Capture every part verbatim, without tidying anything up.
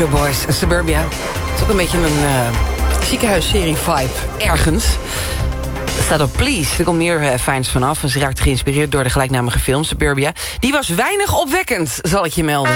Shop Boys en Suburbia. Het is ook een beetje een uh, ziekenhuisserie-vibe ergens. Het staat op Please. Er komt meer uh, fijns vanaf. En ze raakt geïnspireerd door de gelijknamige film Suburbia. Die was weinig opwekkend, zal ik je melden.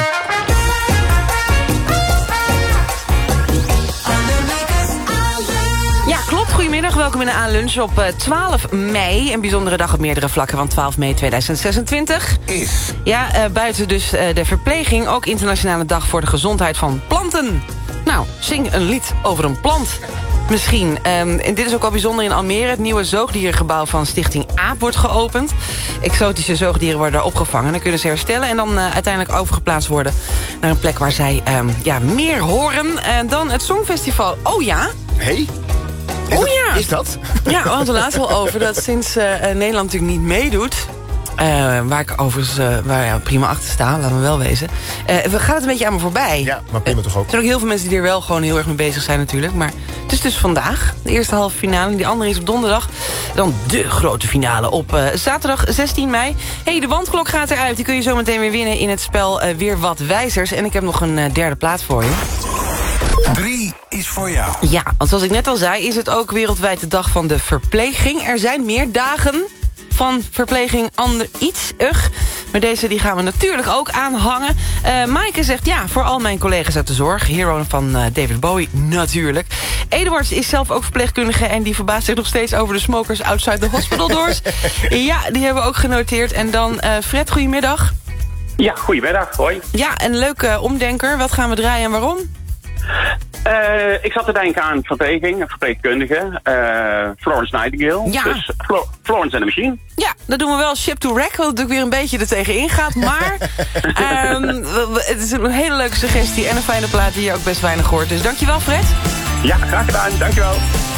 Ja, klopt. Goedemiddag. Welkom in de A-lunch op uh, twaalf mei. Een bijzondere dag op meerdere vlakken, want twaalf mei tweeduizend zesentwintig is. Ja, uh, buiten dus uh, de verpleging ook internationale dag voor de gezondheid van planten. Nou, zing een lied over een plant. Misschien. Um, en dit is ook al bijzonder in Almere. Het nieuwe zoogdierengebouw van Stichting AAP wordt geopend. Exotische zoogdieren worden daar opgevangen. Dan kunnen ze herstellen en dan uh, uiteindelijk overgeplaatst worden naar een plek waar zij um, ja, meer horen. En dan het Songfestival. Oh ja? Hey? Is oh dat, ja. Is dat? Ja, we hadden het laatst al over dat sinds uh, Nederland natuurlijk niet meedoet. Uh, waar ik overigens uh, waar, ja, prima achter sta, laten we wel wezen. Uh, we gaan het een beetje aan me voorbij. Ja, maar prima toch ook. Er zijn ook heel veel mensen die er wel gewoon heel erg mee bezig zijn natuurlijk. Maar het is dus vandaag, de eerste halve finale. Die andere is op donderdag. Dan de grote finale op uh, zaterdag zestien mei. Hey, de wandklok gaat eruit. Die kun je zo meteen weer winnen in het spel uh, Weer Wat Wijzers. En ik heb nog een uh, derde plaat voor je. Drie is voor jou. Ja, want zoals ik net al zei, is het ook wereldwijd de dag van de verpleging. Er zijn meer dagen van verpleging ander iets. Ugh. Maar deze die gaan we natuurlijk ook aanhangen. Uh, Maaike zegt ja, voor al mijn collega's uit de zorg. Hero van uh, David Bowie natuurlijk. Eduards is zelf ook verpleegkundige en die verbaast zich nog steeds over de smokers outside the hospital doors. Ja, die hebben we ook genoteerd. En dan uh, Fred, goedemiddag. Ja, goedemiddag. Hoi. Ja, een leuke uh, omdenker. Wat gaan we draaien en waarom? Uh, ik zat te denken aan verpleging, een verpleegkundige. Uh, Florence Nightingale. Ja. Dus Flo- Florence and the Machine. Ja, dat doen we wel Ship to Wreck, wat natuurlijk weer een beetje er tegenin gaat. Maar um, het is een hele leuke suggestie en een fijne plaat die je ook best weinig hoort. Dus dankjewel, Fred. Ja, graag gedaan. Dankjewel.